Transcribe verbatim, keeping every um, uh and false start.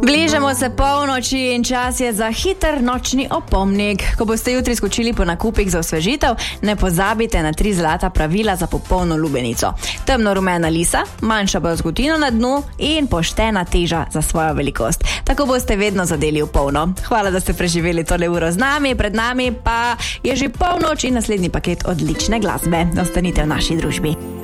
Bližamo se polnoči in čas je za hiter nočni opomnik. Ko boste jutri skočili po nakupih za osvežitev, ne pozabite na tri zlata pravila za popolno lubenico. Temno rumena lisa, manjša brazgotina na dnu in poštena teža za svojo velikost. Tako boste vedno zadeli v polno. Hvala, da ste preživeli tole uro z nami, pred nami pa je že polnoč in naslednji paket odlične glasbe. Ostanite v naši družbi.